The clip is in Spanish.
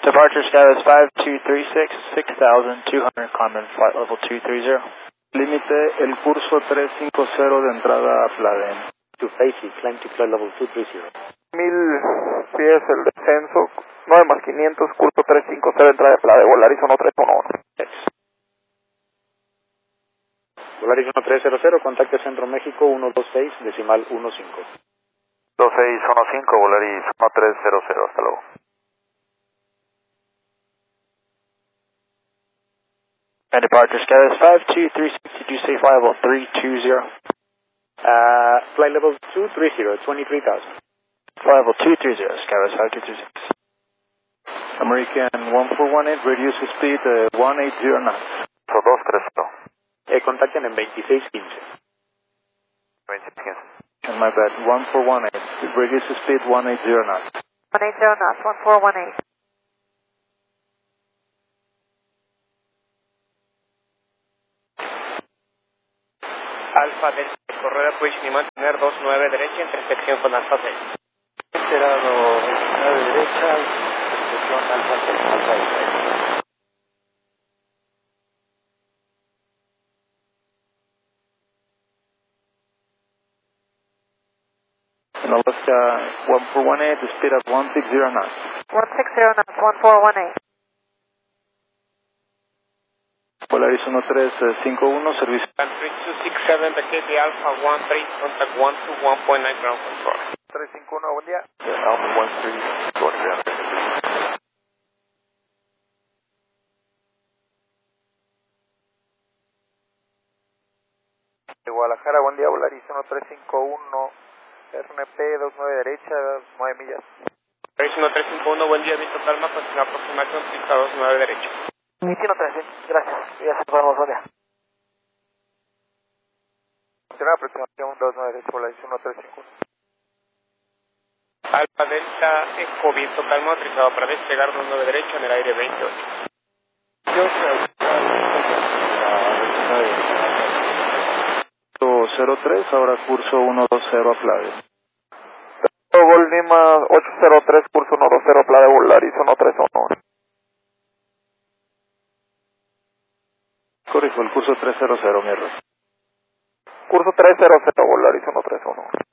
Departure Skywards 5236, 6200, climb in flight level 230. Límite el curso 350 de entrada a Pladen. To Facy, climb to flight level 230. 1000 pies el descenso, 9 más 500, curso 350, entrada de Pladen, Volaris 1311. Volaris 1300, contacte Centro México 126, decimal 15. 2615, Volaris 1300, hasta luego. And Departure Skywards 5236, did you say flight level 320? Flight level 230, 23,000. Flight level 230, Skywards 5236. American 1418, reduce speed 180 knots. 230. Contacten en 2615. 2615. And my bad, 1418, reduce speed 180 knots. 180 knots, 1418. Alfa Delta, correr a position y mantener 29 derecha, intersección con Alfa Delta. Esperado 29 derecha, intersección Alfa Delta. In Alaska 1418, speed up 160 knots. 160 knots, 1418. Polaris 1351, servicio. Country 267, vacate Alpha 13, contact 121.9 ground control. 351, buen día. Alpha 13, going ground. De Guadalajara, buen día, Volaris 1351, RNP 29 derecha, 9 millas. Volaris 1351, buen día, visto calma, continúa aproximación pista 29 derecha. 2113, gracias. Ya se podemos, buen día. Continúa aproximación 29 derecha, Volaris 1351. Alfa Delta, Eco, viento calma, autorizado para despegar 29 derecho en el aire 28. Curso 03, ahora curso 120 a Pladen. Gol Lima 803, curso 120, Playa Volaris 1311. Corrijo, el curso 300, mi error. Curso 300, Volaris 1311.